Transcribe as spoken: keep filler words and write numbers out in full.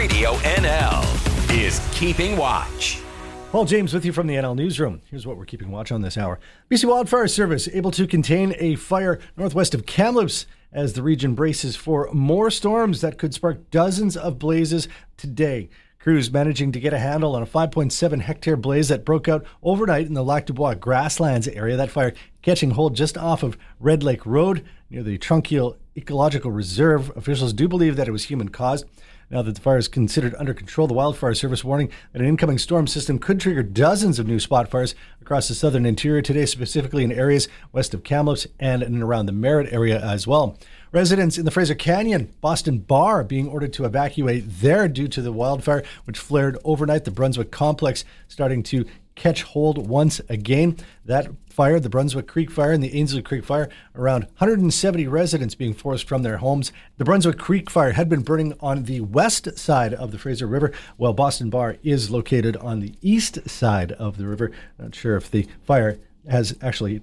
Radio N L is Keeping Watch. Paul James with you from the N L Newsroom. Here's what we're keeping watch on this hour. B C Wildfire Service able to contain a fire northwest of Kamloops as the region braces for more storms that could spark dozens of blazes today. Crews managing to get a handle on a five point seven hectare blaze that broke out overnight in the Lac du Bois grasslands area. That fire catching hold just off of Red Lake Road near the Trunkiel Ecological Reserve. Officials do believe that it was human caused. Now that the fire is considered under control, the Wildfire Service warning that an incoming storm system could trigger dozens of new spot fires across the southern interior today, specifically in areas west of Kamloops and in and around the Merritt area as well. Residents in the Fraser Canyon, Boston Bar, being ordered to evacuate there due to the wildfire, which flared overnight. The Brunswick complex starting to catch hold once again. That fire, the Brunswick Creek Fire and the Ainslie Creek Fire, around one hundred seventy residents being forced from their homes. The Brunswick Creek Fire had been burning on the west side of the Fraser River, while Boston Bar is located on the east side of the river. Not sure if the fire has actually